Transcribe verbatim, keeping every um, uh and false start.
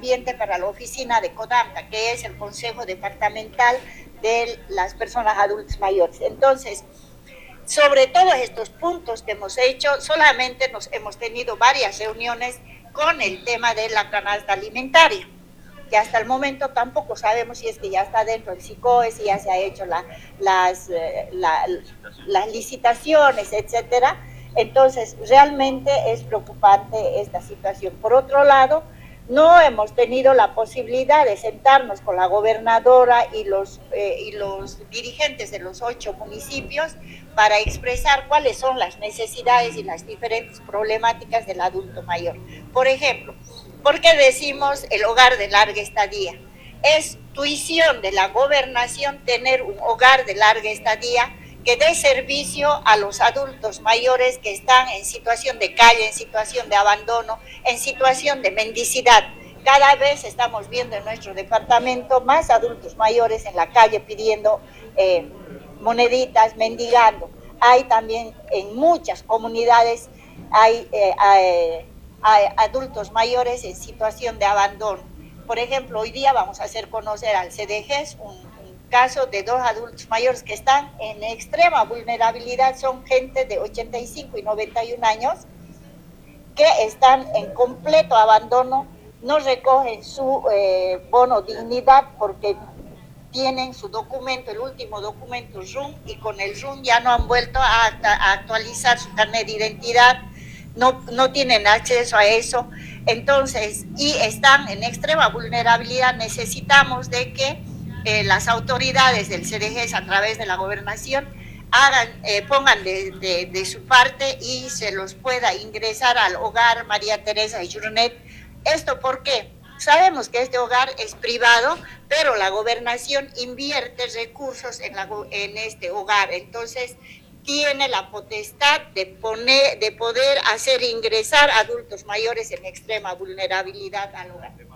ambiente para la oficina de CODAMTA, que es el Consejo Departamental de las Personas Adultas Mayores. Entonces, sobre todos estos puntos que hemos hecho, solamente nos hemos tenido varias reuniones con el tema de la canasta alimentaria, que hasta el momento tampoco sabemos si es que ya está dentro del SICOE, si ya se ha hecho la, las, la, las licitaciones, etcétera. Entonces, realmente es preocupante esta situación. Por otro lado, no hemos tenido la posibilidad de sentarnos con la gobernadora y los, eh, y los dirigentes de los ocho municipios para expresar cuáles son las necesidades y las diferentes problemáticas del adulto mayor. Por ejemplo, ¿por qué decimos el hogar de larga estadía? Es tuición de la gobernación tener un hogar de larga estadía que dé servicio a los adultos mayores que están en situación de calle, en situación de abandono, en situación de mendicidad. Cada vez estamos viendo en nuestro departamento más adultos mayores en la calle pidiendo eh, moneditas, mendigando. Hay también en muchas comunidades, hay, eh, hay, hay adultos mayores en situación de abandono. Por ejemplo, hoy día vamos a hacer conocer al C D G, un caso de dos adultos mayores que están en extrema vulnerabilidad, son gente de ochenta y cinco y noventa y un años que están en completo abandono, no recogen su eh, bono dignidad porque tienen su documento, el último documento R U M, y con el R U M ya no han vuelto a, a actualizar su carnet de identidad, no, no tienen acceso a eso, entonces, y están en extrema vulnerabilidad. Necesitamos de que eh, las autoridades del C D G a través de la gobernación hagan, eh, pongan de, de, de su parte y se los pueda ingresar al hogar María Teresa y Jurunet. ¿Esto por qué? Sabemos que este hogar es privado, pero la gobernación invierte recursos en, la, en este hogar, entonces tiene la potestad de, poner, de poder hacer ingresar adultos mayores en extrema vulnerabilidad al hogar.